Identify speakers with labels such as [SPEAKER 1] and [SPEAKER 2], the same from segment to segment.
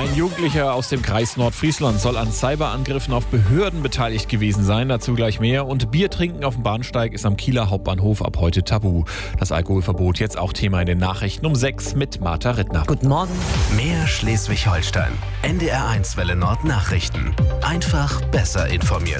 [SPEAKER 1] Ein Jugendlicher aus dem Kreis Nordfriesland soll an Cyberangriffen auf Behörden beteiligt gewesen sein. Dazu gleich mehr. Und Bier trinken auf dem Bahnsteig ist am Kieler Hauptbahnhof ab heute tabu. Das Alkoholverbot jetzt auch Thema in den Nachrichten um 6 mit Martha Rittner.
[SPEAKER 2] Guten Morgen.
[SPEAKER 3] Mehr Schleswig-Holstein. NDR1 Welle Nord Nachrichten. Einfach besser informiert.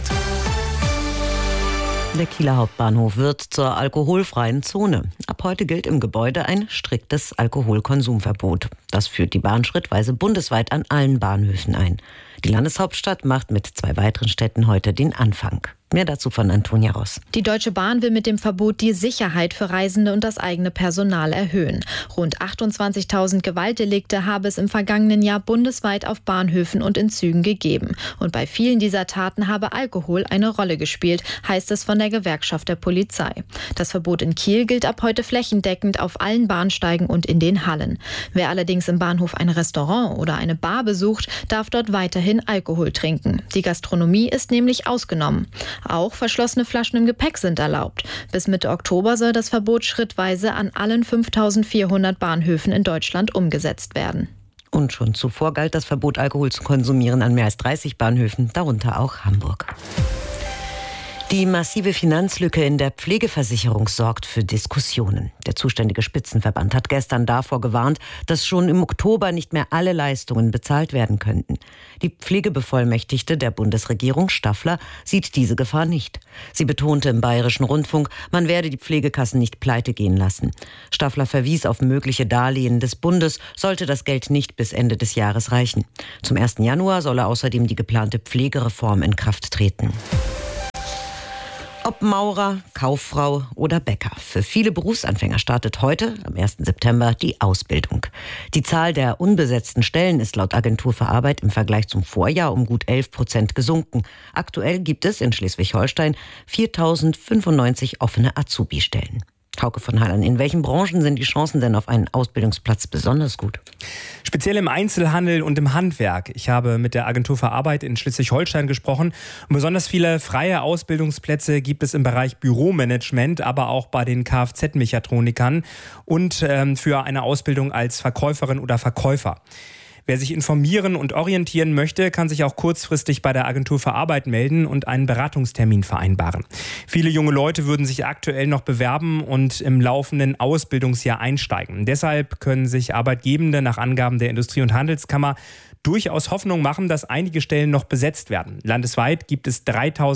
[SPEAKER 2] Der Kieler Hauptbahnhof wird zur alkoholfreien Zone. Ab heute gilt im Gebäude ein striktes Alkoholkonsumverbot. Das führt die Bahn schrittweise bundesweit an allen Bahnhöfen ein. Die Landeshauptstadt macht mit 2 weiteren Städten heute den Anfang. Mehr dazu von Antonia Ross.
[SPEAKER 4] Die Deutsche Bahn will mit dem Verbot die Sicherheit für Reisende und das eigene Personal erhöhen. Rund 28.000 Gewaltdelikte habe es im vergangenen Jahr bundesweit auf Bahnhöfen und in Zügen gegeben. Und bei vielen dieser Taten habe Alkohol eine Rolle gespielt, heißt es von der Gewerkschaft der Polizei. Das Verbot in Kiel gilt ab heute flächendeckend auf allen Bahnsteigen und in den Hallen. Wer allerdings im Bahnhof ein Restaurant oder eine Bar besucht, darf dort weiterhin Alkohol trinken. Die Gastronomie ist nämlich ausgenommen. Auch verschlossene Flaschen im Gepäck sind erlaubt. Bis Mitte Oktober soll das Verbot schrittweise an allen 5.400 Bahnhöfen in Deutschland umgesetzt werden.
[SPEAKER 2] Und schon zuvor galt das Verbot, Alkohol zu konsumieren, an mehr als 30 Bahnhöfen, darunter auch Hamburg. Die massive Finanzlücke in der Pflegeversicherung sorgt für Diskussionen. Der zuständige Spitzenverband hat gestern davor gewarnt, dass schon im Oktober nicht mehr alle Leistungen bezahlt werden könnten. Die Pflegebevollmächtigte der Bundesregierung, Staffler, sieht diese Gefahr nicht. Sie betonte im Bayerischen Rundfunk, man werde die Pflegekassen nicht pleite gehen lassen. Staffler verwies auf mögliche Darlehen des Bundes, sollte das Geld nicht bis Ende des Jahres reichen. Zum 1. Januar solle außerdem die geplante Pflegereform in Kraft treten. Ob Maurer, Kauffrau oder Bäcker. Für viele Berufsanfänger startet heute, am 1. September, die Ausbildung. Die Zahl der unbesetzten Stellen ist laut Agentur für Arbeit im Vergleich zum Vorjahr um gut 11% gesunken. Aktuell gibt es in Schleswig-Holstein 4.095 offene Azubi-Stellen. Hauke von Hallern, in welchen Branchen sind die Chancen denn auf einen Ausbildungsplatz besonders gut?
[SPEAKER 5] Speziell im Einzelhandel und im Handwerk. Ich habe mit der Agentur für Arbeit in Schleswig-Holstein gesprochen. Und besonders viele freie Ausbildungsplätze gibt es im Bereich Büromanagement, aber auch bei den Kfz-Mechatronikern und für eine Ausbildung als Verkäuferin oder Verkäufer. Wer sich informieren und orientieren möchte, kann sich auch kurzfristig bei der Agentur für Arbeit melden und einen Beratungstermin vereinbaren. Viele junge Leute würden sich aktuell noch bewerben und im laufenden Ausbildungsjahr einsteigen. Deshalb können sich Arbeitgebende nach Angaben der Industrie- und Handelskammer durchaus Hoffnung machen, dass einige Stellen noch besetzt werden. Landesweit gibt es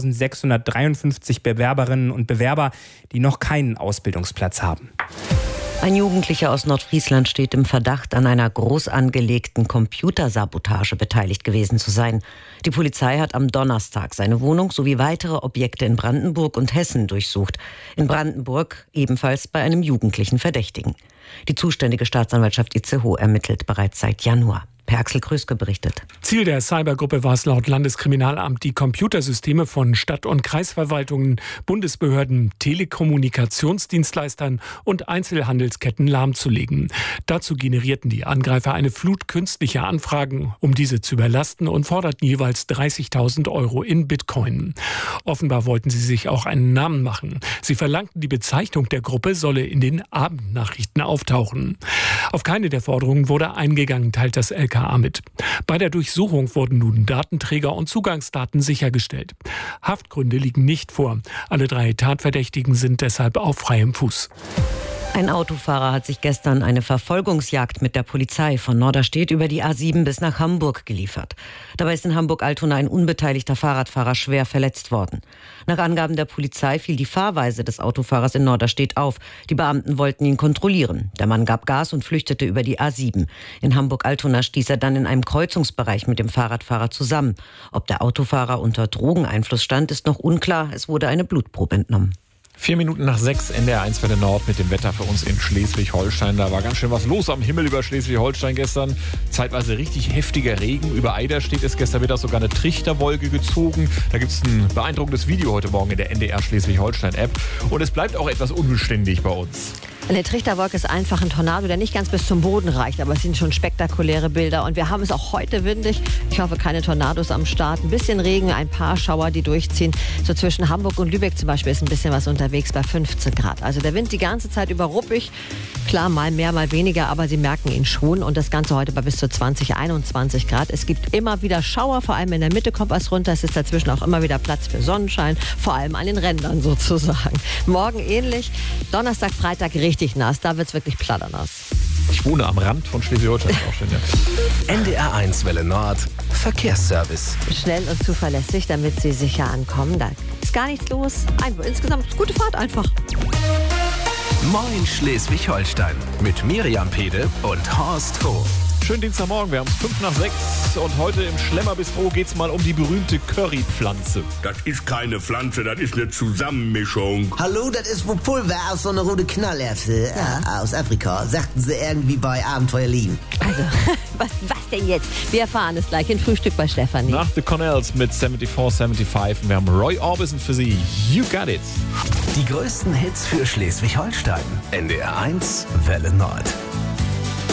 [SPEAKER 5] 3.653 Bewerberinnen und Bewerber, die noch keinen Ausbildungsplatz haben.
[SPEAKER 2] Ein Jugendlicher aus Nordfriesland steht im Verdacht, an einer groß angelegten Computersabotage beteiligt gewesen zu sein. Die Polizei hat am Donnerstag seine Wohnung sowie weitere Objekte in Brandenburg und Hessen durchsucht. In Brandenburg ebenfalls bei einem jugendlichen Verdächtigen. Die zuständige Staatsanwaltschaft Itzehoe ermittelt bereits seit Januar. Per Axel Kröske berichtet.
[SPEAKER 6] Ziel der Cybergruppe war es laut Landeskriminalamt, die Computersysteme von Stadt- und Kreisverwaltungen, Bundesbehörden, Telekommunikationsdienstleistern und Einzelhandelsketten lahmzulegen. Dazu generierten die Angreifer eine Flut künstlicher Anfragen, um diese zu überlasten, und forderten jeweils 30.000 € in Bitcoin. Offenbar wollten sie sich auch einen Namen machen. Sie verlangten, die Bezeichnung der Gruppe solle in den Abendnachrichten auftauchen. Auf keine der Forderungen wurde eingegangen, teilt das LKA mit. Bei der Durchsuchung wurden nun Datenträger und Zugangsdaten sichergestellt. Haftgründe liegen nicht vor. Alle 3 Tatverdächtigen sind deshalb auf freiem Fuß.
[SPEAKER 2] Ein Autofahrer hat sich gestern eine Verfolgungsjagd mit der Polizei von Norderstedt über die A7 bis nach Hamburg geliefert. Dabei ist in Hamburg-Altona ein unbeteiligter Fahrradfahrer schwer verletzt worden. Nach Angaben der Polizei fiel die Fahrweise des Autofahrers in Norderstedt auf. Die Beamten wollten ihn kontrollieren. Der Mann gab Gas und flüchtete über die A7. In Hamburg-Altona stieß er dann in einem Kreuzungsbereich mit dem Fahrradfahrer zusammen. Ob der Autofahrer unter Drogeneinfluss stand, ist noch unklar. Es wurde eine Blutprobe entnommen.
[SPEAKER 1] 4 Minuten nach 6, NDR1 Welle Nord mit dem Wetter für uns in Schleswig-Holstein. Da war ganz schön was los am Himmel über Schleswig-Holstein gestern. Zeitweise richtig heftiger Regen. Über Eiderstedt ist gestern Mittag sogar eine Trichterwolke gezogen. Da gibt es ein beeindruckendes Video heute Morgen in der NDR Schleswig-Holstein-App. Und es bleibt auch etwas unbeständig bei uns.
[SPEAKER 7] Eine Trichterwolke ist einfach ein Tornado, der nicht ganz bis zum Boden reicht, aber es sind schon spektakuläre Bilder und wir haben es auch heute windig. Ich hoffe, keine Tornados am Start. Ein bisschen Regen, ein paar Schauer, die durchziehen. So zwischen Hamburg und Lübeck zum Beispiel ist ein bisschen was unterwegs bei 15 Grad. Also der Wind die ganze Zeit über ruppig. Klar, mal mehr, mal weniger, aber Sie merken ihn schon. Und das Ganze heute bei bis zu 20, 21 Grad. Es gibt immer wieder Schauer, vor allem in der Mitte kommt was runter. Es ist dazwischen auch immer wieder Platz für Sonnenschein, vor allem an den Rändern sozusagen. Morgen ähnlich, Donnerstag, Freitag richtig nass. Da wird es wirklich platternass.
[SPEAKER 1] Ich wohne am Rand von Schleswig-Holstein auch schon, ja.
[SPEAKER 3] NDR1 Welle Nord, Verkehrsservice.
[SPEAKER 7] Schnell und zuverlässig, damit Sie sicher ankommen. Da ist gar nichts los. Insgesamt gute Fahrt einfach.
[SPEAKER 3] Moin Schleswig-Holstein mit Miriam Pede und Horst Hof.
[SPEAKER 1] Schönen Dienstagmorgen, wir haben es 5:05 und heute im Schlemmerbistro geht es mal um die berühmte Currypflanze.
[SPEAKER 8] Das ist keine Pflanze, das ist eine Zusammenmischung.
[SPEAKER 9] Hallo, das ist wohl Pulver aus so einer roten Knallerbse aus Afrika, sagten sie irgendwie bei Abenteuer Lien.
[SPEAKER 7] Also, was denn jetzt? Wir erfahren es gleich in Frühstück bei Stefanie.
[SPEAKER 1] Nach The Connells mit 74, 75 und wir haben Roy Orbison für Sie. You got it.
[SPEAKER 3] Die größten Hits für Schleswig-Holstein. NDR1 Welle Nord.